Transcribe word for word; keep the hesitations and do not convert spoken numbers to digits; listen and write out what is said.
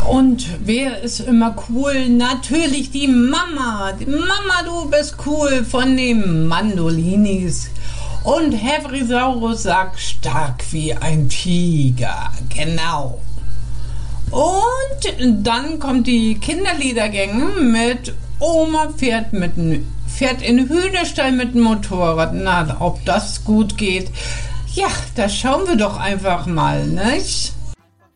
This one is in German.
Und wer ist immer cool? Natürlich die Mama. Die Mama, du bist cool von den Mandolinis. Und Heavrisaurus sagt stark wie ein Tiger. Genau. Und dann kommt die Kinderliedergänge mit Oma fährt, mit, fährt in Hühnerstall mit dem Motorrad. Na, ob das gut geht? Ja, das schauen wir doch einfach mal, nicht?